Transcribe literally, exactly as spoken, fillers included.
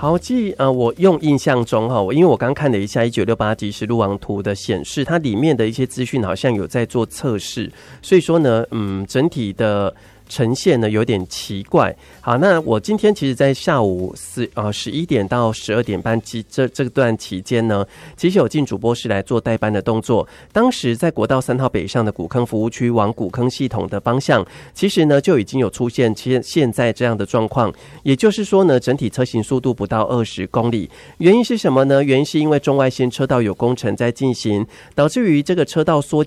好，记呃，我用印象中哈，因为我刚看了一下一九六八即时路网图的显示，它里面的一些资讯好像有在做测试，所以说呢，嗯，整体的呈现呢有点奇怪。好，那我今天其实在下午四呃十一点到十二点半期这这段期间呢，其实有进主播室来做代班的动作。当时在国道三号北上的古坑服务区往古坑系统的方向，其实呢就已经有出现现现在这样的状况，也就是说呢，整体车行速度不到二十公里。原因是什么呢？原因是因为中外线车道有工程在进行，导致于这个车道缩